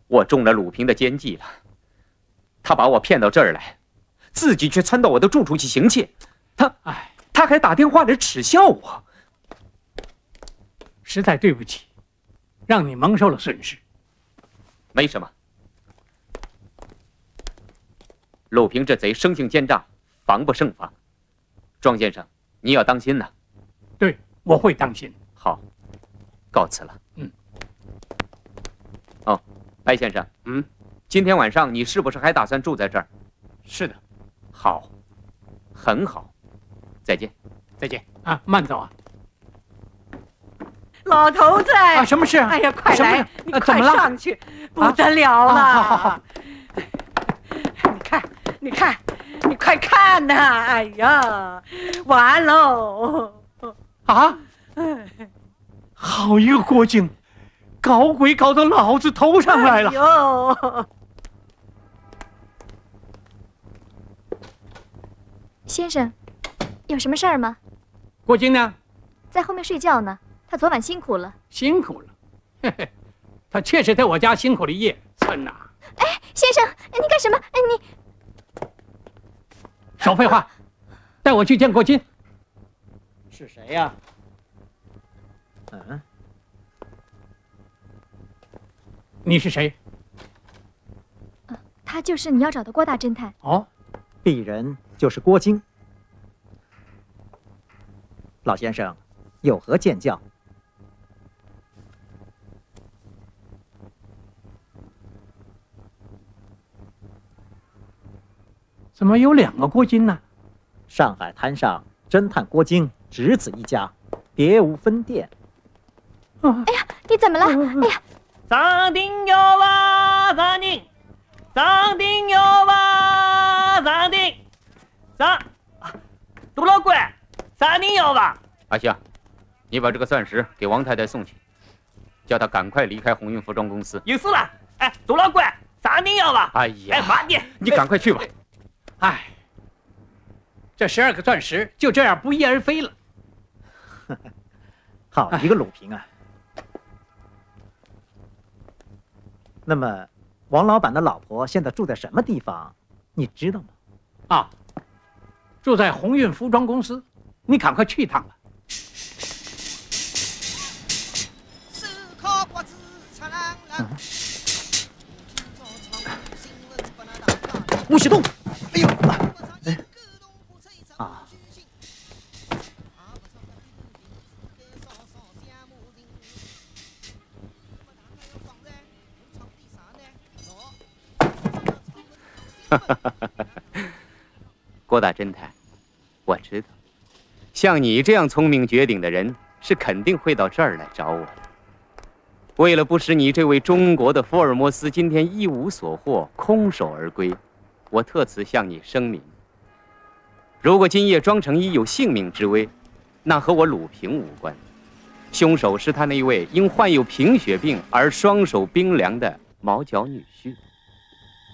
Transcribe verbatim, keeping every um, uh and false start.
我中了鲁平的奸计了。他把我骗到这儿来，自己却窜到我的住处去行窃。他，哎，他还打电话来耻笑我。 实在对不起，让你蒙受了损失。 没什么。鲁平这贼生性奸诈，防不胜防。庄先生，你要当心呐。 对，我会当心。 好，告辞了。 嗯。 哦，白先生，嗯，今天晚上你是不是还打算住在这儿？ 是的。 好，很好。再见。 再见啊，慢走啊。 老头子！ 啊，什么事？ 哎呀，快来，你快上去，不得了了！ 好好好。 你看，你看，你快看呐！哎呀，完喽！ 啊！好一个郭靖，搞鬼搞到老子头上来了！ 哟， 先生，有什么事儿吗？ 郭靖呢？ 在后面睡觉呢。他昨晚辛苦了。 辛苦了，嘿嘿，他确实在我家辛苦了一夜。村呐！ 哎，先生，你干什么？哎，你少废话，带我去见郭靖。 是谁呀？嗯， 你是谁？ 呃，他就是你要找的郭大侦探。 哦， 鄙人就是郭靖。老先生，有何见教？ 怎么有两个郭靖呢？ 上海滩上侦探郭靖只此一家，别无分店。 哦、哎呀，你怎么了？哎呀！ 上顶有吧，上顶，上顶有吧，上顶，上，杜老官，上顶有吧？ 阿香，你把这个钻石给王太太送去，叫她赶快离开鸿运服装公司。 有事了。哎，杜老官，上顶有吧？ 哎呀， 哎，慢点， 你赶快去吧。 哎，这十二个钻石就这样不翼而飞了。 好一个鲁平啊！那么，王老板的老婆现在住在什么地方？你知道吗？ 啊，住在鸿运服装公司，你赶快去一趟吧。 嗯、吴许东，哎呦！哎啊！ 哈哈哈哈哈！郭大侦探，我知道，像你这样聪明绝顶的人，是肯定会到这儿来找我的。为了不使你这位中国的福尔摩斯今天一无所获，空手而归，我特此向你声明：如果今夜庄成一有性命之危，那和我鲁平无关，凶手是他那位因患有贫血病而双手冰凉的毛脚女婿。